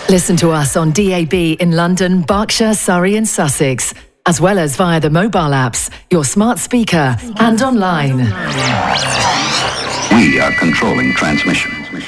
Listen to us on DAB in London, Berkshire, Surrey and Sussex, as well as via the mobile apps, your smart speaker and online. We are controlling transmission.